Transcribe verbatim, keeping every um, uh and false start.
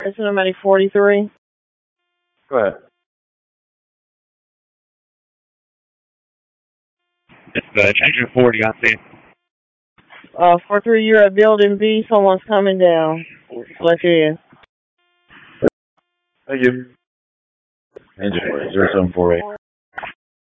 Cinematic forty-three. Go ahead. It's uh, change to forty, I see. Uh, four three, you're at Building B. Someone's coming down. Let you in. Thank you. Engine zero seven four eight.